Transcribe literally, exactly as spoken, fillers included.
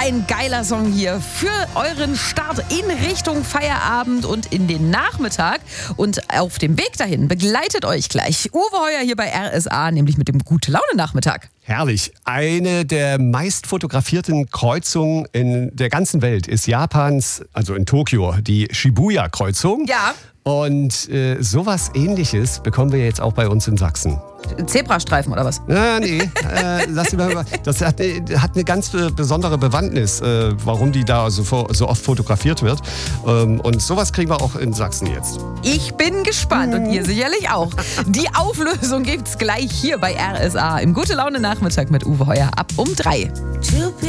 ein geiler Song hier für euren Start in Richtung Feierabend und in den Nachmittag. Und auf dem Weg dahin begleitet euch gleich Uwe Heuer hier bei R S A, nämlich mit dem Gute-Laune-Nachmittag. Herrlich. Eine der meist fotografierten Kreuzungen in der ganzen Welt ist Japans, also in Tokio, die Shibuya-Kreuzung. Ja. Und äh, sowas Ähnliches bekommen wir jetzt auch bei uns in Sachsen. Zebrastreifen oder was? Ja, nee, äh, lass mich mal, das hat, hat eine ganz besondere Bewandtnis, äh, warum die da so, so oft fotografiert wird. Ähm, und sowas kriegen wir auch in Sachsen jetzt. Ich bin gespannt und ihr sicherlich auch. Die Auflösung gibt's gleich hier bei R S A im Gute-Laune-Nachmittag mit Uwe Heuer ab um drei.